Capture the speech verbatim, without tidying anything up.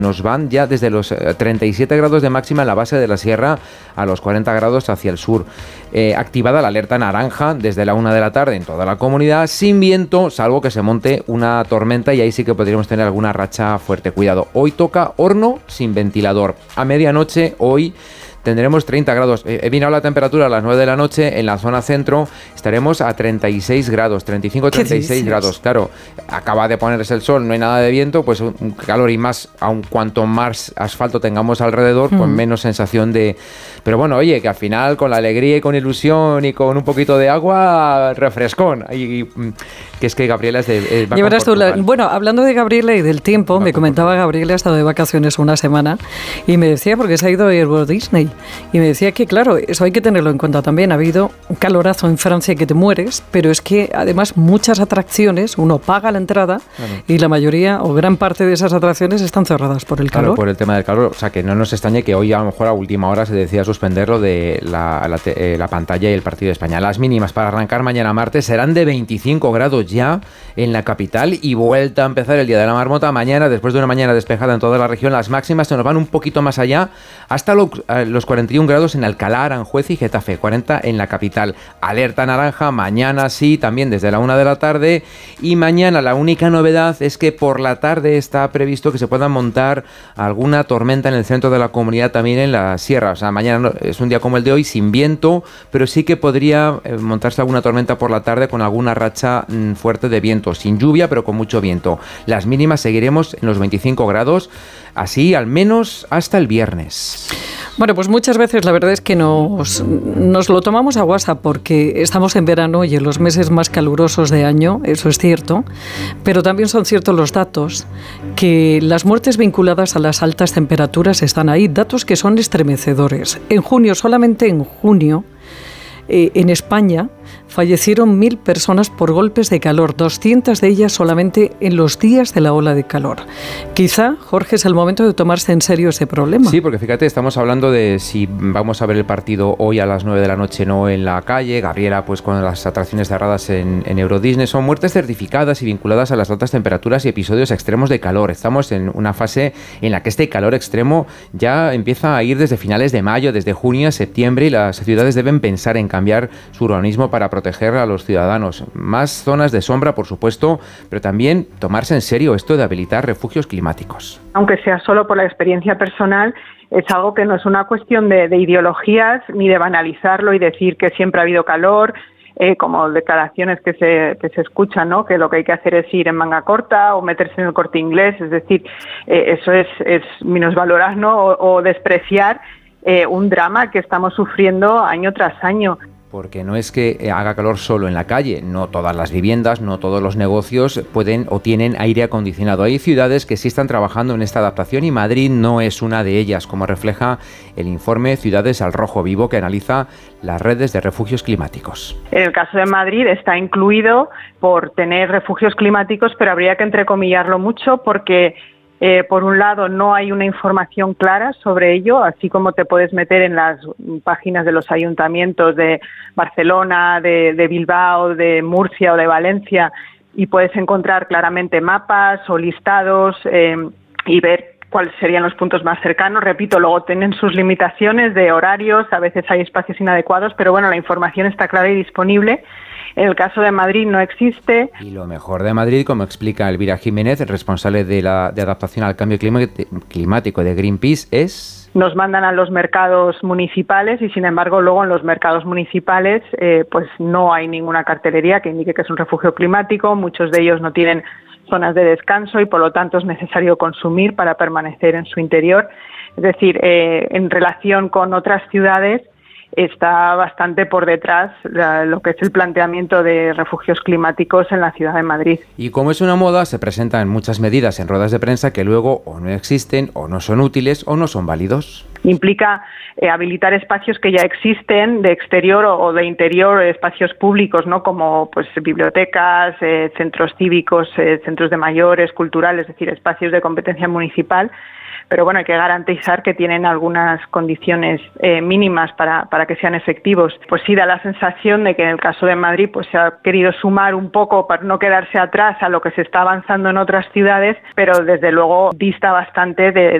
Nos van ya desde los treinta y siete grados de máxima en la base de la sierra a los cuarenta grados hacia el sur. Eh, activada la alerta naranja desde la una de la tarde en toda la comunidad, sin viento, salvo que se monte una tormenta, y ahí sí que podríamos tener alguna racha fuerte. Cuidado, hoy toca horno sin ventilador. A medianoche hoy tendremos treinta grados. He mirado la temperatura a las nueve de la noche. En la zona centro estaremos a treinta y seis grados, treinta y cinco, treinta y seis grados. Claro, acaba de ponerse el sol, no hay nada de viento, pues un calor, y más, aun cuanto más asfalto tengamos alrededor, pues mm. menos sensación de... Pero bueno, oye, que al final con la alegría y con ilusión y con un poquito de agua, refrescón. Y, y que es que Gabriela es de... Va con tú la, bueno, hablando de Gabriela y del tiempo, va me comentaba Gabriela, ha estado de vacaciones una semana, y me decía, porque se ha ido a Euro Disney, y me decía que, claro, eso hay que tenerlo en cuenta también. Ha habido un calorazo en Francia que te mueres, pero es que además muchas atracciones, uno paga la entrada, claro, y la mayoría o gran parte de esas atracciones están cerradas por el calor. Claro, por el tema del calor. O sea, que no nos extrañe que hoy a lo mejor a última hora se decida suspender lo de la, la, eh, la pantalla y el partido de España. Las mínimas para arrancar mañana martes serán de veinticinco grados ya en la capital, y vuelta a empezar el día de la marmota mañana, después de una mañana despejada en toda la región. Las máximas se nos van un poquito más allá, hasta lo, los cuarenta y un grados en Alcalá, Aranjuez y Getafe, cuarenta en la capital. Alerta naranja mañana sí, también desde la una de la tarde, y mañana la única novedad es que por la tarde está previsto que se pueda montar alguna tormenta en el centro de la comunidad, también en la sierra. O sea, mañana es un día como el de hoy, sin viento, pero sí que podría montarse alguna tormenta por la tarde con alguna racha mmm, fuerte de viento, sin lluvia pero con mucho viento. Las mínimas seguiremos en los veinticinco grados, así al menos hasta el viernes. Bueno, pues muchas veces la verdad es que nos, nos lo tomamos a guasa porque estamos en verano y en los meses más calurosos de año, eso es cierto, pero también son ciertos los datos, que las muertes vinculadas a las altas temperaturas están ahí, datos que son estremecedores. En junio, solamente en junio, eh, en España fallecieron mil personas por golpes de calor, doscientas de ellas solamente en los días de la ola de calor. Quizá, Jorge, es el momento de tomarse en serio ese problema. Sí, porque fíjate, estamos hablando de si vamos a ver el partido hoy a las nueve de la noche, no en la calle. Gabriela, pues con las atracciones cerradas en, en Euro Disney, son muertes certificadas y vinculadas a las altas temperaturas y episodios extremos de calor. Estamos en una fase en la que este calor extremo ya empieza a ir desde finales de mayo, desde junio a septiembre, y las ciudades deben pensar en cambiar su urbanismo para proteger a los ciudadanos. Más zonas de sombra, por supuesto, pero también tomarse en serio esto de habilitar refugios climáticos. Aunque sea solo por la experiencia personal, es algo que no es una cuestión de, de ideologías ni de banalizarlo y decir que siempre ha habido calor, eh, como declaraciones que se, que se escuchan, ¿no? Que lo que hay que hacer es ir en manga corta o meterse en el Corte Inglés. Es decir, eh, eso es, es minusvalorar, ¿no? o, o despreciar eh, un drama que estamos sufriendo año tras año. Porque no es que haga calor solo en la calle, no todas las viviendas, no todos los negocios pueden o tienen aire acondicionado. Hay ciudades que sí están trabajando en esta adaptación y Madrid no es una de ellas, como refleja el informe Ciudades al Rojo Vivo, que analiza las redes de refugios climáticos. En el caso de Madrid está incluido por tener refugios climáticos, pero habría que entrecomillarlo mucho porque... Eh, por un lado, no hay una información clara sobre ello, así como te puedes meter en las páginas de los ayuntamientos de Barcelona, de, de Bilbao, de Murcia o de Valencia, y puedes encontrar claramente mapas o listados eh, y ver cuáles serían los puntos más cercanos. Repito, luego tienen sus limitaciones de horarios, a veces hay espacios inadecuados, pero bueno, la información está clara y disponible. En el caso de Madrid no existe. Y lo mejor de Madrid, como explica Elvira Jiménez, responsable de la de adaptación al cambio climático de Greenpeace, es... Nos mandan a los mercados municipales y, sin embargo, luego en los mercados municipales eh, pues no hay ninguna cartelería que indique que es un refugio climático. Muchos de ellos no tienen zonas de descanso y, por lo tanto, es necesario consumir para permanecer en su interior. Es decir, eh, en relación con otras ciudades, está bastante por detrás la, lo que es el planteamiento de refugios climáticos en la ciudad de Madrid. Y como es una moda, se presentan muchas medidas en ruedas de prensa que luego o no existen, o no son útiles, o no son válidos. Implica eh, habilitar espacios que ya existen de exterior o, o de interior, espacios públicos, ¿no? Como pues bibliotecas, eh, centros cívicos, eh, centros de mayores, culturales, es decir, espacios de competencia municipal, pero bueno, hay que garantizar que tienen algunas condiciones eh, mínimas para, para que sean efectivos. Pues sí da la sensación de que en el caso de Madrid pues se ha querido sumar un poco para no quedarse atrás a lo que se está avanzando en otras ciudades, pero desde luego dista bastante de